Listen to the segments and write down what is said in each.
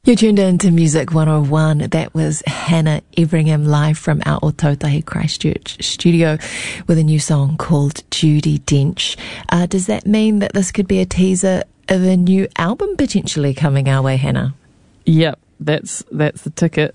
You're tuned in to Music 101. That was Hannah Everingham live from our Ōtautahi Christchurch studio with a new song called Judi Dench. Does that mean that this could be a teaser of a new album potentially coming our way, Hannah? Yep, that's the ticket.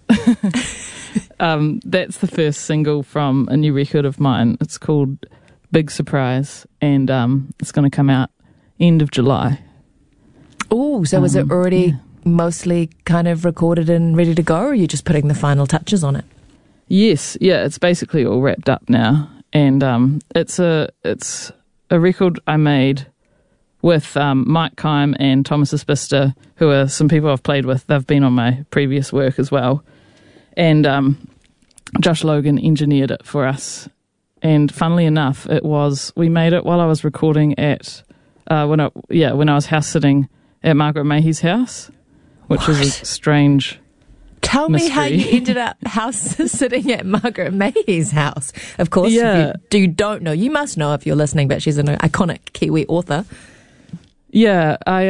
That's the first single from a new record of mine. It's called Big Surprise, and it's going to come out end of July. Oh, so is it already mostly kind of recorded and ready to go, or are you just putting the final touches on it? Yes, yeah, it's basically all wrapped up now, and it's a record I made with Mike Kime and Thomas Aspista, who are some people I've played with. They've been on my previous work as well, and Josh Logan engineered it for us. And funnily enough, we made it while I was recording at when I was house sitting at Margaret Mayhe's house, which is a strange Tell mystery. me how you ended up house sitting at Margaret Mayhe's house. Of course, yeah. If you don't know, you must know if you're listening, but she's an iconic Kiwi author. Yeah, I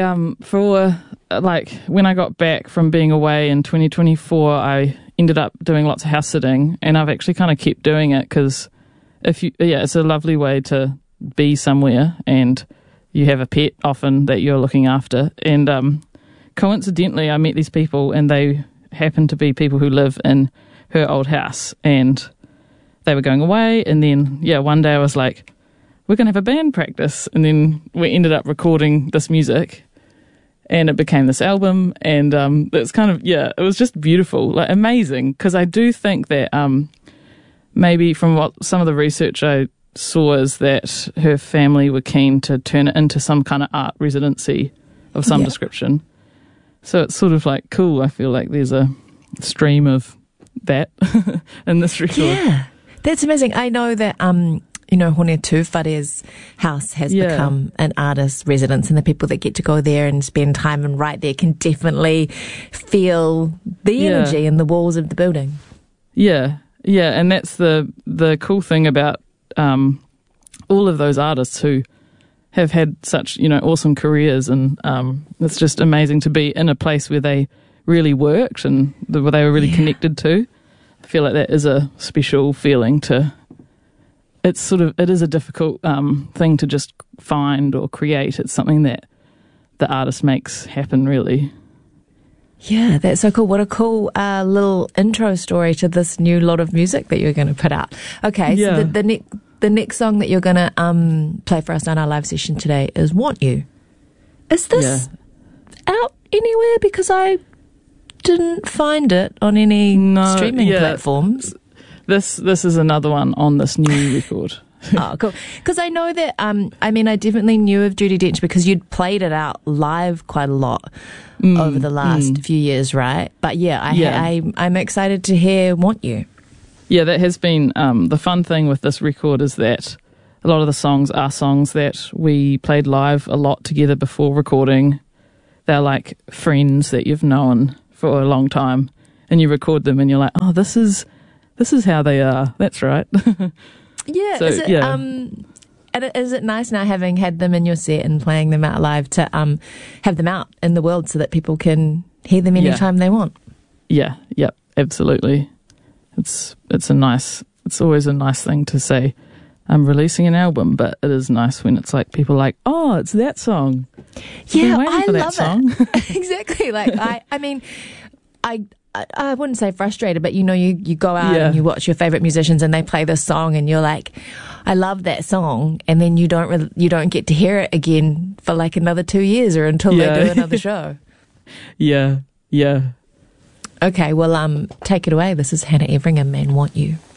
when I got back from being away in 2024, I ended up doing lots of house sitting, and I've actually kind of kept doing it because it's a lovely way to be somewhere, and you have a pet often that you're looking after. And coincidentally, I met these people, and they happened to be people who live in her old house, and they were going away. And then, one day I was like, we're going to have a band practice. And then we ended up recording this music, and it became this album. And it's kind of, it was just beautiful, like amazing. Because I do think that maybe from what some of the research I saw is that her family were keen to turn it into some kind of art residency of some description. So it's sort of like cool. I feel like there's a stream of that in this record. Yeah, that's amazing. I know that Hone Tūwhare's house has become an artist residence, and the people that get to go there and spend time and write there can definitely feel the energy in the walls of the building. Yeah, and that's the cool thing about all of those artists who have had such awesome careers, and it's just amazing to be in a place where they really worked and where they were really connected to. I feel like that is a special feeling it is a difficult thing to just find or create. It's something that the artist makes happen, really. Yeah, that's so cool. What a cool little intro story to this new lot of music that you're going to put out. Okay, so the next song that you're going to play for us on our live session today is Want You. Is this out anywhere? Because I didn't find it on any streaming platforms. This is another one on this new record. Oh, cool. Because I know that, I definitely knew of Judi Dench because you'd played it out live quite a lot over the last few years, right? But I'm excited to hear Want You. Yeah, that has been the fun thing with this record is that a lot of the songs are songs that we played live a lot together before recording. They're like friends that you've known for a long time, and you record them and you're like, oh, this is how they are. That's right. Yeah. So, is it nice now, having had them in your set and playing them out live, to have them out in the world so that people can hear them anytime they want? Yeah. Yep. Absolutely. It's always a nice thing to say, I'm releasing an album, but it is nice when it's like people are like, oh, it's that song. Yeah, I love it. Exactly. Like I wouldn't say frustrated, but you go out and you watch your favorite musicians and they play this song and you're like, I love that song, and then you don't get to hear it again for like another 2 years or until they do another show. Yeah. Okay, well, take it away. This is Hannah Everingham and Want You.